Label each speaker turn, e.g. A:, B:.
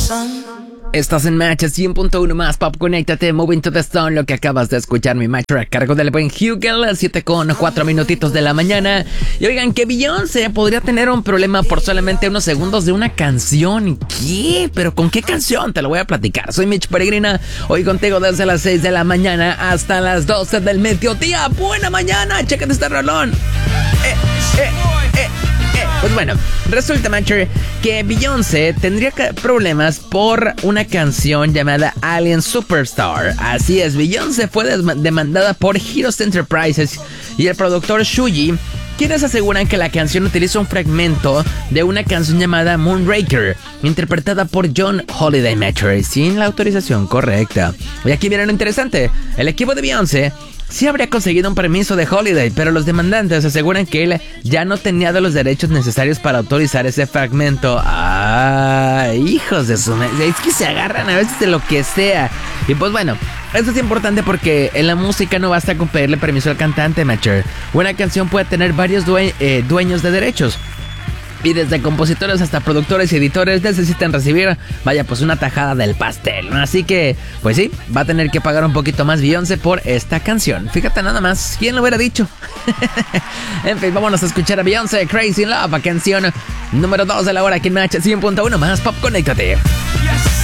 A: Estás en Match 100.1 más Pop, conéctate, Moving to the Stone. Lo que acabas de escuchar, mi Match a cargo del buen Hugel, 7:04 minutitos de la mañana. Y oigan, que Beyoncé podría tener un problema por solamente unos segundos de una canción. ¿Qué? ¿Pero con qué canción? Te lo voy a platicar. Soy Mitch Peregrina, hoy contigo desde las 6 de la mañana hasta las 12 del mediodía. ¡Buena mañana! ¡Chécate este rolón! Pues bueno, resulta, Matcher, que Beyoncé tendría problemas por una canción llamada Alien Superstar. Así es, Beyoncé fue demandada por Heroes Enterprises y el productor Shuji, quienes aseguran que la canción utiliza un fragmento de una canción llamada Moonraker, interpretada por John Holiday, Matcher, sin la autorización correcta. Y aquí viene lo interesante, el equipo de Beyoncé sí habría conseguido un permiso de Holiday, pero los demandantes aseguran que él ya no tenía los derechos necesarios para autorizar ese fragmento. Hijos de su... Es que se agarran a veces de lo que sea. Y pues bueno, esto es importante porque en la música no basta con pedirle permiso al cantante, Matcher. Una canción puede tener varios dueños de derechos. Y desde compositores hasta productores y editores necesitan recibir, vaya, pues una tajada del pastel, ¿no? Así que, pues sí, va a tener que pagar un poquito más Beyoncé por esta canción. Fíjate nada más, ¿quién lo hubiera dicho? En fin, vámonos a escuchar a Beyoncé, Crazy in Love, canción número 2 de la hora aquí en Match 100.1 más Pop, conéctate.